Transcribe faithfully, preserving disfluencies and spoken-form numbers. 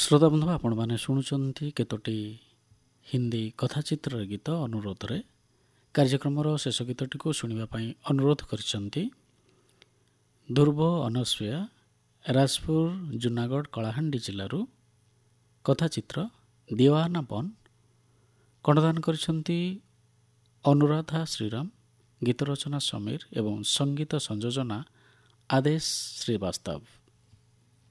ଶ୍ରୋତା ବନ୍ଧୁ, ଆପଣମାନେ ଶୁଣୁଛନ୍ତି କେତୋଟି ହିନ୍ଦୀ କଥାଚିତ୍ରର ଗୀତ ଅନୁରୋଧରେ। କାର୍ଯ୍ୟକ୍ରମର ଶେଷ ଗୀତଟିକୁ ଶୁଣିବା ପାଇଁ ଅନୁରୋଧ କରିଛନ୍ତି ଧ୍ରୁବ ଅନସ୍ୱୟା, ରାଜପୁର ଜୁନାଗଡ଼ କଳାହାଣ୍ଡି ଜିଲ୍ଲାରୁ। କଥାଚିତ୍ର ଦିୱାନା ବନ। କଣ୍ଠଦାନ କରିଛନ୍ତି ଅନୁରାଧା ଶ୍ରୀରାମ, ଗୀତ ରଚନା ସମୀର ଏବଂ ସଙ୍ଗୀତ ସଂଯୋଜନା ଆଦେଶ ଶ୍ରୀବାସ୍ତବ।